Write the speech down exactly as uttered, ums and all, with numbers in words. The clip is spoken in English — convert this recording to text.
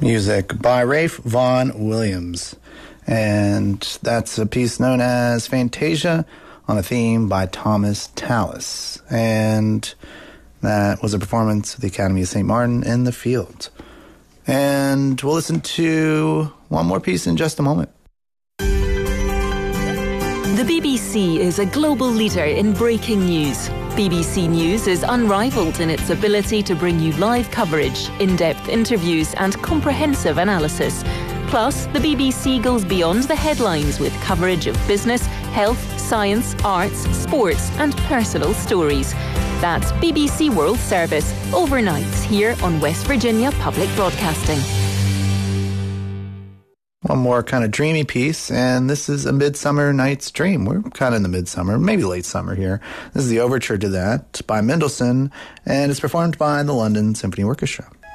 Music by Rafe Vaughan Williams. And that's a piece known as Fantasia on a theme by Thomas Tallis. And that was a performance of the Academy of Saint Martin in the Field. And we'll listen to one more piece in just a moment. The B B C is a global leader in breaking news. B B C News is unrivaled in its ability to bring you live coverage, in-depth interviews and comprehensive analysis. Plus, the B B C goes beyond the headlines with coverage of business, health, science, arts, sports and personal stories. That's B B C World Service, overnights here on West Virginia Public Broadcasting. One more kind of dreamy piece, and this is A Midsummer Night's Dream. We're kind of in the midsummer, maybe late summer here. This is the overture to that by Mendelssohn, and it's performed by the London Symphony Orchestra.